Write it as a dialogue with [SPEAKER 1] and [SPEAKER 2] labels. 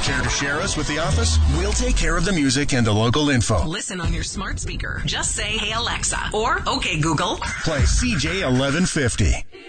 [SPEAKER 1] Care to share us with the office? We'll take care of the music and the local info.
[SPEAKER 2] Listen on your smart speaker. Just say, "Hey Alexa," or "Okay Google."
[SPEAKER 1] Play CJ 1150.